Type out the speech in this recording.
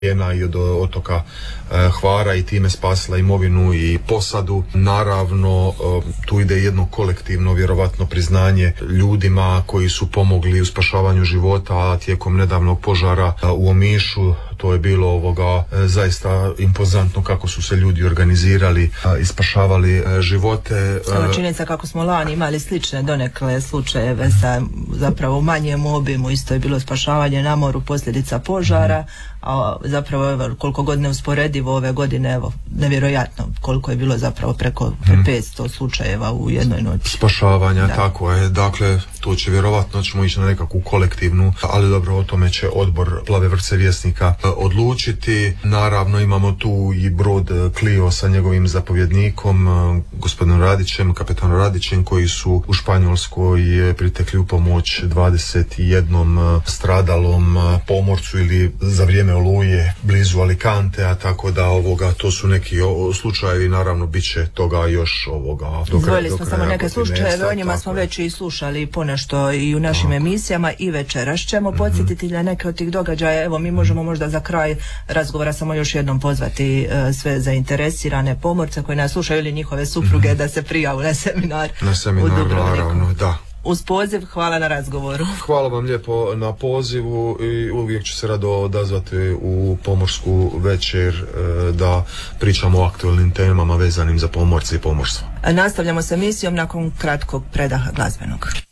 i od otoka Hvara i time spasila imovinu i posadu. Naravno, tu ide jedno kolektivno vjerovatno priznanje ljudima koji su pomogli u spašavanju života, a tijekom nedavnog požara u Omišu to je bilo zaista impozantno kako su se ljudi organizirali i spašavali živote. Činjenica kako smo lani imali slične donekle slučajeve sa zapravo manjem obimu, isto je bilo spašavanje na moru posljedica požara, a zapravo koliko god neusporedivo ove godine, evo, nevjerojatno koliko je bilo zapravo preko 500 slučajeva u jednoj noći. Spašavanja, da. Tako je. Dakle, to će vjerovatno ćemo ići na nekakvu kolektivnu, ali dobro, o tome će odbor Plave vrpce Vjesnika odlučiti. Naravno, imamo tu i brod Clio sa njegovim zapovjednikom, gospodinom Radićem, kapetanom Radićem, koji su u Španjolskoj pritekli u pomoć 21 stradalom pomorcu ili za vrijeme oluje blizu Alicantea, tako da to su neki slučajevi, naravno bit će toga još Izdvojili smo samo neke slučajeve, o njima smo već i slušali ponešto i u našim emisijama i večeras ćemo podsjetiti na neke od tih događaja. Evo, mi možemo možda za kraj razgovora samo još jednom pozvati sve zainteresirane pomorce koji nas slušaju ili njihove supruge da se prijavu na seminar u Dubrovniku. Naravno, da. Uz poziv, hvala na razgovoru. Hvala vam lijepo na pozivu i uvijek ću se rado odazvati u pomorsku večer da pričamo o aktualnim temama vezanim za pomorce i pomorstvo. Nastavljamo s emisijom nakon kratkog predaha glazbenog.